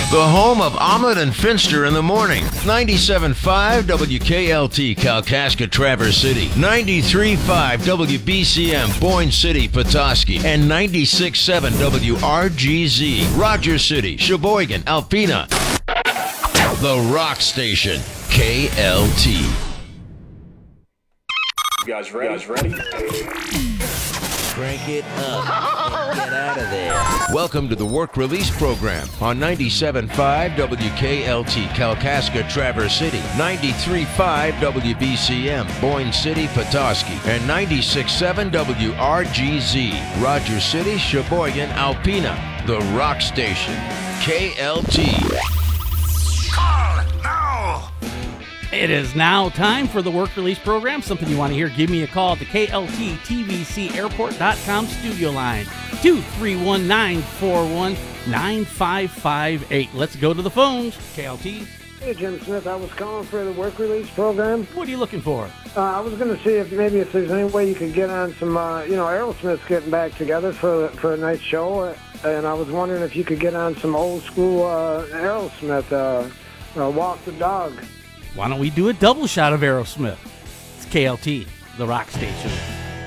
The home of Omelet and Finster in the morning. 97.5 WKLT, Kalkaska, Traverse City. 93.5 WBCM, Boyne City, Petoskey. And 96.7 WRGZ, Rogers City, Sheboygan, Alpena. The Rock Station, KLT. You guys ready? Crank it up. Get out of there. Welcome to the Work Release Program on 97.5 WKLT, Kalkaska, Traverse City, 93.5 WBCM, Boyne City, Petoskey, and 96.7 WRGZ, Rogers City, Sheboygan, Alpena. The Rock Station, KLT. It is now time for the Work Release Program. Something you want to hear, give me a call at the KLTTVCAirport.com studio line, 231-941-9558. Let's go to the phones. KLT. Hey, Jim Smith. I was calling for the Work Release Program. What are you looking for? I was going to see if there's any way you could get on some, Aerosmith's getting back together for a nice show. And I was wondering if you could get on some old school Aerosmith, Walk the Dog. Why don't we do a double shot of Aerosmith? It's KLT, the Rock Station.